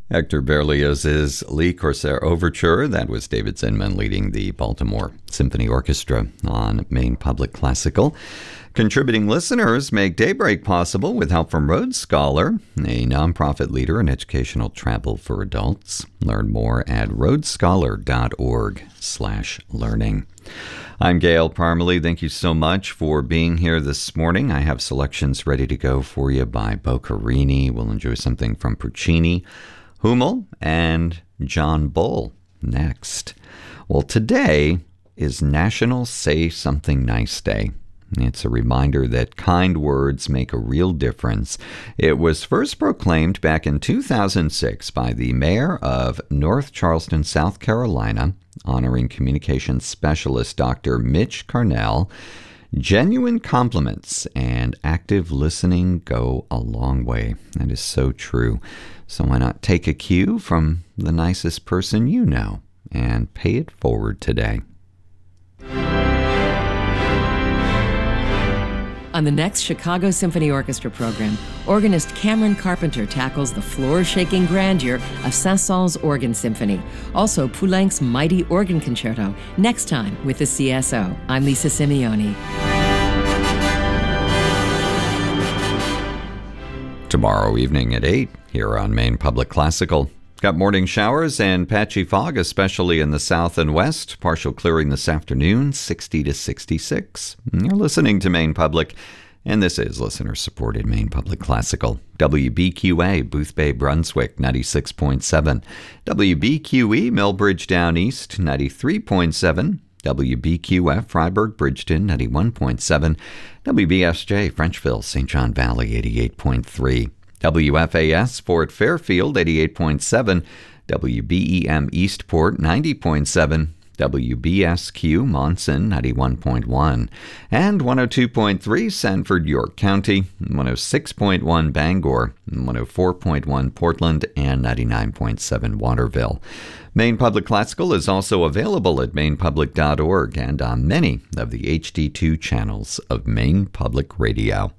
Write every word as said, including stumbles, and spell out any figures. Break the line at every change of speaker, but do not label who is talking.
Hector Berlioz's Le Corsair Overture. That was David Zinman leading the Baltimore Symphony Orchestra on Maine Public Classical. Contributing listeners make Daybreak possible with help from Road Scholar, a nonprofit leader in educational travel for adults. Learn more at roadscholar.org slash learning. I'm Gail Parmalee. Thank you so much for being here this morning. I have selections ready to go for you by Boccherini. We'll enjoy something from Puccini, Hummel, and John Bull next. Well, today is National Say Something Nice Day. It's a reminder that kind words make a real difference. It was first proclaimed back in two thousand six by the mayor of North Charleston, South Carolina, honoring communications specialist Doctor Mitch Carnell. Genuine compliments and active listening go a long way. That is so true. So why not take a cue from the nicest person you know and pay it forward today?
On the next Chicago Symphony Orchestra program, organist Cameron Carpenter tackles the floor-shaking grandeur of Saint-Saëns Organ Symphony. Also, Poulenc's Mighty Organ Concerto, next time with the C S O. I'm Lisa Simeoni.
Tomorrow evening at eight, here on Maine Public Classical. Got morning showers and patchy fog, especially in the south and west. Partial clearing this afternoon, sixty to sixty-six. You're listening to Maine Public, and this is listener-supported Maine Public Classical. W B Q A, Booth Bay, Brunswick, ninety-six point seven. W B Q E, Millbridge Down East, ninety-three point seven. W B Q F, Freiburg, Bridgeton, ninety-one point seven. W B S J, Frenchville, Saint John Valley, eighty-eight point three. W F A S, Fort Fairfield, eighty-eight point seven. W B E M, Eastport, ninety point seven. W B S Q, Monson, ninety-one point one. And one oh two point three, Sanford, York County, one oh six point one, Bangor, one oh four point one, Portland, and ninety-nine point seven, Waterville. Maine Public Classical is also available at maine public dot org and on many of the H D two channels of Maine Public Radio.